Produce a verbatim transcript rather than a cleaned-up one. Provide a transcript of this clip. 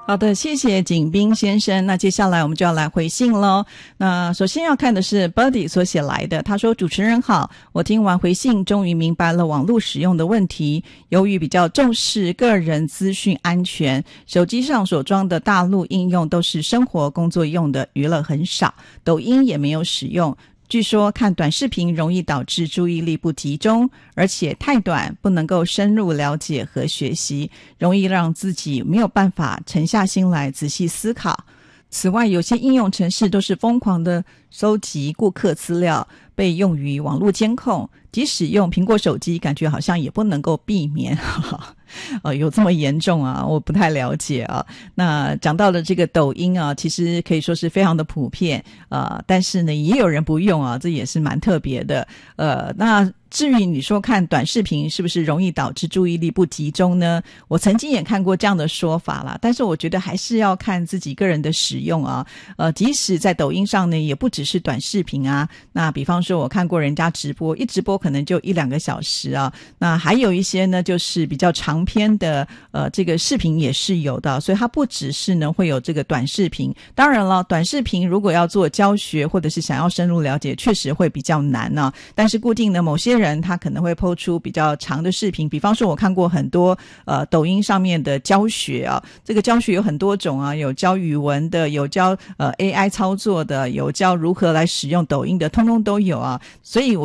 好的，谢谢景斌先生。那接下来我们就要来回信咯。那首先要看的是 Buddy 所写来的，他说：主持人好，我听完回信终于明白了网络使用的问题。由于比较重视个人资讯安全，手机上所装的大陆应用都是生活工作用的，娱乐很少，抖音也没有使用。据说看短视频容易导致注意力不集中，而且太短，不能够深入了解和学习，容易让自己没有办法沉下心来仔细思考。此外，有些应用程式都是疯狂的收集顾客资料，被用于网络监控，即使用苹果手机，感觉好像也不能够避免。呃，有这么严重啊？我不太了解啊。那讲到了这个抖音啊，其实可以说是非常的普遍，呃，但是呢，也有人不用啊，这也是蛮特别的。呃，那至于你说看短视频是不是容易导致注意力不集中呢？我曾经也看过这样的说法啦，但是我觉得还是要看自己个人的使用啊。呃，即使在抖音上呢，也不只是短视频啊。那比方说我看过人家直播，一直播可能就一两个小时啊。那还有一些呢，就是比较长篇的呃这个视频也是有的，所以它不只是呢会有这个短视频。当然了，短视频如果要做教学或者是想要深入了解，确实会比较难啊。但是固定的某些人他可能会po出比较长的视频，比方说我看过很多呃抖音上面的教学啊，这个教学有很多种啊，有教语文的，有教呃 A I 操作的，有教如何来使用抖音的，通通都有啊。所以我